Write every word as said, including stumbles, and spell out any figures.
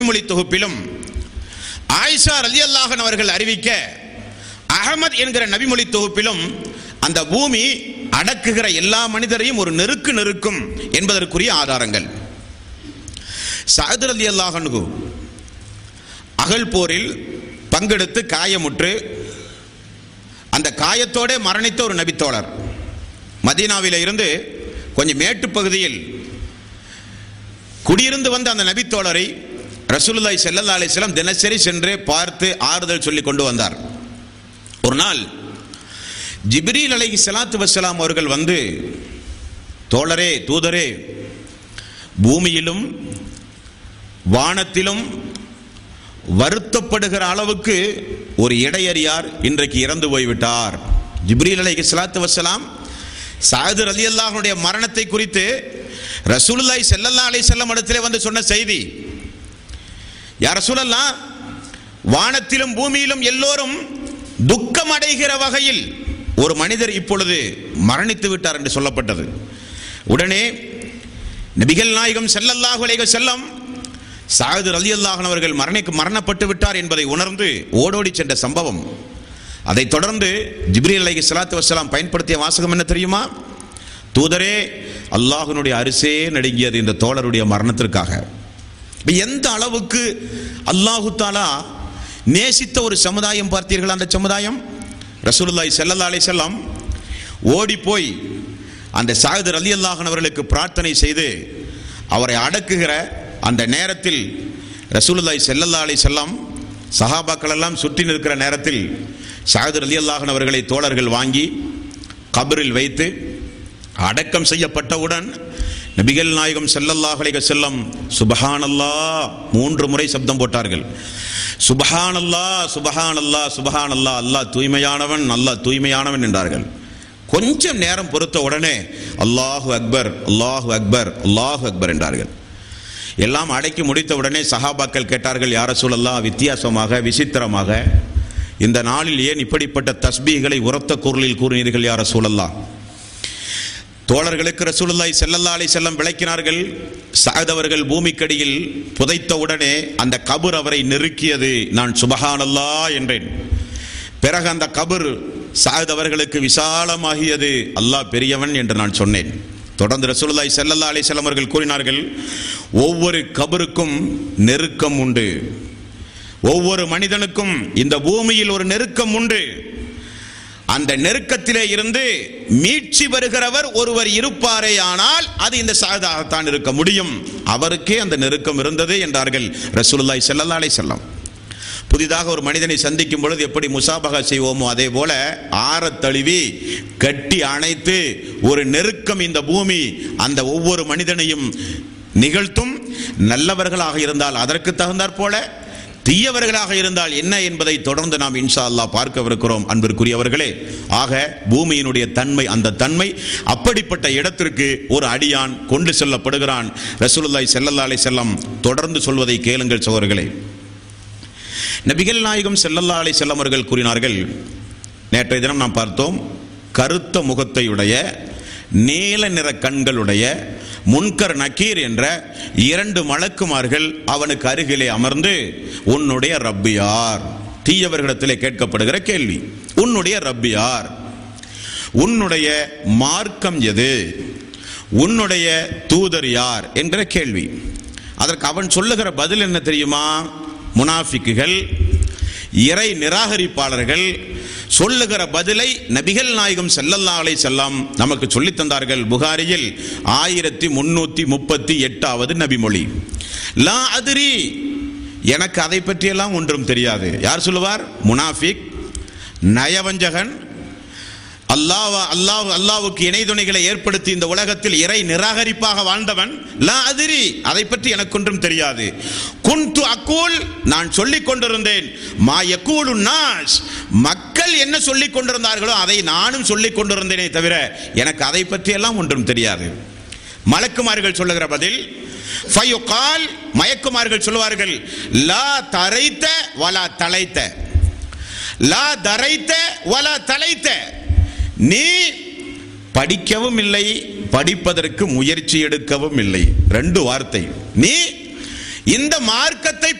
மொழி தொகுப்பிலும் ஆயிஷா ரலியல்லாஹு அன்ஹா அவர்கள் அறிவிக்க அஹமத் என்கிற நபிமொழி தொகுப்பிலும் அந்த பூமி அடக்குகிற எல்லா மனிதரையும் ஒரு நெருக்கு நெருக்கும் என்பதற்குரிய ஆதாரங்கள். சஅத் ரலியல்லாஹு அன்ஹு அகல் போரில் பங்கெடுத்து காயமுற்று அந்த காயத்தோட மரணித்த ஒரு நபித்தோழர். மதீனாவில இருந்து கொஞ்சம் மேட்டு பகுதியில் குடியிருந்து வந்த அந்த நபித்தோழரை ரசூலுல்லாஹி ஸல்லல்லாஹு அலைஹி வஸல்லம் தினசரி சென்று பார்த்து ஆறுதல் சொல்லி கொண்டு வந்தார். ஒரு நாள் ஜிப்ரீல் அலைஹிஸ்ஸலாத்து வஸ்ஸலாம் அவர்கள் வந்து, தோழரே, தூதரே, பூமியிலும் வானத்திலும் வருத்தப்படுகிற அளவுக்கு ஒரு இடையறியார் இன்றைக்கு இறந்து போய்விட்டார். ஜிப்ரீல் அலைஹிஸ்ஸலாத்து வஸ்ஸலாம் சஅத் ரலியல்லாஹு அன்ஹுடைய மரணத்தை குறித்து ரசூலுல்லாஹி ஸல்லல்லாஹு அலைஹி வஸல்லம் இடத்திலே வந்து சொன்ன செய்தி, யா ரசூலல்லாஹ், வானத்திலும் பூமியிலும் எல்லோரும் துக்கம் அடைகிற வகையில் ஒரு மனிதர் இப்பொழுது மரணித்து விட்டார் என்று சொல்லப்பட்டது. உடனே நபிகள் நாயகம் ஸல்லல்லாஹு அலைஹி வஸல்லம் சஅத் ரலியல்லாஹு அன்ஹு அவர்கள் மரணிக்கு மரணப்பட்டு விட்டார் என்பதை உணர்ந்து ஓடோடி சென்ற சம்பவம். அதைத் தொடர்ந்து ஜிப்ரீல் அலைஹிஸ்ஸலாத்து வஸ்ஸலாம் பயன்படுத்திய வாசகம் என்ன தெரியுமா? தூதரே, அல்லாஹ்வினுடைய அரிசே நடுங்கியது இந்த தோழருடைய மரணத்திற்காக. எந்த அளவுக்கு அல்லாஹு தஆலா நேசித்த ஒரு சமுதாயம் பார்த்தீர்கள். அந்த சமுதாயம் ரசூலுல்லாஹி ஸல்லல்லாஹு அலைஹி வஸல்லம் ஓடி போய் அந்த சஅத் ரலியல்லாஹு அன்ஹு அவர்களுக்கு பிரார்த்தனை செய்து அவரை அடக்குகிற அந்த நேரத்தில் ரசூலுல்லாஹி ஸல்லல்லாஹு அலைஹி வஸல்லம் சஹாபாக்கள் எல்லாம் சுற்றி நிற்கிற நேரத்தில் சஅத் ரலியல்லாஹு அன்ஹு அவர்களை தோழர்கள் வாங்கி கபரில் வைத்து அடக்கம் செய்யப்பட்டவுடன் நபிகள் நாயகம் ஸல்லல்லாஹு அலைஹி வஸல்லம் சுப்ஹானல்லாஹ் மூன்று முறை சப்தம் போட்டார்கள். சுப்ஹானல்லாஹ், சுப்ஹானல்லாஹ், சுப்ஹானல்லாஹ், அல்லாஹ் தூய்மையானவன், அல்லாஹ் தூய்மையானவன் என்றார்கள். கொஞ்சம் நேரம் பொறுத்த உடனே அல்லாஹு அக்பர், அல்லாஹு அக்பர், அல்லாஹு அக்பர் என்றார்கள். எல்லாம் அடக்கி முடித்த உடனே சஹாபாக்கள் கேட்டார்கள், யா ரசூலல்லாஹ், வித்தியாசமாக விசித்திரமாக இந்த நாளில் ஏன் இப்படிப்பட்ட தஸ்பீகளை உரத்த குரலில் கூறினீர்கள் யா ரசூலல்லாஹ்? தோழர்களுக்கு ரசூலுல்லாஹி ஸல்லல்லாஹு அலைஹி வஸல்லம் விளக்கினார்கள். சஅத் அவர்கள் பூமிக்கடியில் புதைத்த உடனே அந்த கபர் அவரை நெருக்கியது. நான் சுப்ஹானல்லாஹ் என்றேன். பிறகு அந்த கபர் சஅத் அவர்களுக்கு விசாலமாகியது. அல்லாஹ் பெரியவன் என்று நான் சொன்னேன். தொடர்ந்து ரசூலுல்லாஹி ஸல்லல்லாஹு அலைஹி வஸல்லம் அவர்கள் கூறினார்கள், ஒவ்வொரு கபருக்கும் நெருக்கம் உண்டு. ஒவ்வொரு மனிதனுக்கும் இந்த பூமியில் ஒரு நெருக்கம் உண்டு. அந்த நெருக்கத்திலே இருந்து மீட்சி வருகிறவர் ஒருவர் இருப்பாரே, ஆனால் அது இந்த சஅதாகத்தான் இருக்க முடியும். அவருக்கே அந்த நெருக்கம் இருந்தது என்றார்கள் ரசூலுல்லாஹி ஸல்லல்லாஹு அலைஹி வஸல்லம். புதிதாக ஒரு மனிதனை சந்திக்கும் பொழுது எப்படி முசாபகா செய்வோமோ அதே போல ஆறத் தழுவி கட்டி அணைத்து ஒரு நெருக்கம் இந்த பூமி அந்த ஒவ்வொரு மனிதனையும் நிகழ்த்தும். நல்லவர்களாக இருந்தால் அதற்கு தகுந்தாற் போல, தீயவர்களாக இருந்தால் என்ன என்பதை தொடர்ந்து நாம் இன்ஷா அல்லாஹ் பார்க்கவிருக்கிறோம். அன்பிற்குரியவர்களே, ஆக பூமியினுடைய தன்மை, அந்த தன்மை அப்படிப்பட்ட இடத்திற்கு ஒரு அடியான் கொண்டு செல்லப்படுகிறான். ரசூலுல்லாஹி ஸல்லல்லாஹு அலைஹி வஸல்லம் தொடர்ந்து சொல்வதை கேளுங்கள் சகோதரர்களே. நபிகள் நாயகம் ஸல்லல்லாஹு அலைஹி வஸல்லம் அவர்கள் கூறினார்கள், நேற்றைய தினம் நாம் பார்த்தோம், கருத்த முகத்தையுடைய நீல நிற கண்களுடைய முன்கர் நக்கீர் என்ற இரண்டு மலக்குமார்கள் அவனுக்கு அருகிலே அமர்ந்து, உன்னுடைய ரப்பு யார்? தீயவர்களிடத்திலே கேட்கப்படுகிற கேள்வி, உன்னுடைய ரப்பு யார்? உன்னுடைய மார்க்கம் எது? உன்னுடைய தூதர் யார் என்கிற கேள்வி. அதற்கு அவன் சொல்லுகிற பதில் என்ன தெரியுமா? முனாஃபிக்குகள், இறை நிராகரிப்பாளர்கள் சொல்லுகிற பதிலை நபிகள் நாயகம் ஸல்லல்லாஹு அலைஹி வஸல்லம் நமக்கு சொல்லித் தந்தார்கள். புகாரியில் ஆயிரத்தி முன்னூத்தி முப்பத்தி எட்டாவது நபிமொழி. லா அதிரி, எனக்கு அதை பற்றியெல்லாம் ஒன்றும் தெரியாது. யார் சொல்லுவார்? முனாஃபிக், நயவஞ்சகன், அல்லாஹ் அல்லாஹ் அல்லாஹ்வுக்கு இணை துணைகளை ஏற்படுத்தி இந்த உலகத்தில் இறை நிராகரிப்பாக வாழ்ந்தவன். லா அதிரி, அதை பற்றி எனக்கு ஒன்றும் தெரியாது. குன்து அகூல், நான் சொல்லிக் கொண்டிருந்தேன். மா யகூலு நாஸ், மக்கள் என்ன சொல்லிக் கொண்டிருந்தார்களோ அதை நானும் சொல்லிக் கொண்டிருந்தேனே தவிர எனக்கு அதை பற்றியெல்லாம் ஒன்றும் தெரியாது. மலக்குமார்கள் சொல்லுகிற பதில், ஃபயுகால், மயக்குமார்கள் சொல்லுவார்கள், லா தரைத்த வலா தலைத்த, லா தரைத்த வலா தலைத்த, நீ படிக்கவும் இல்லை, படிப்பதற்கு முயற்சி எடுக்கவும் இல்லை. ரெண்டு வார்த்தை. நீ இந்த மார்க்கத்தை